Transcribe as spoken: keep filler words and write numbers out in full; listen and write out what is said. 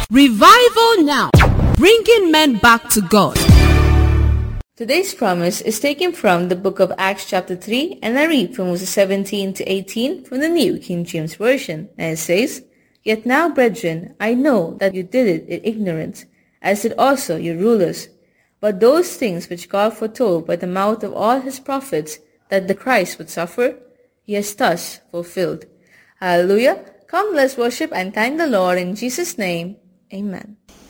Revival now, bringing men back to God. Today's promise is taken from the book of Acts chapter three, and I read from verses seventeen to eighteen from the New King James Version, and it says, "Yet now, brethren, I know that you did it in ignorance, as did also your rulers. But those things which God foretold by the mouth of all his prophets, that the Christ would suffer, he has thus fulfilled." Hallelujah! Come, let's worship and thank the Lord in Jesus' name. Amen.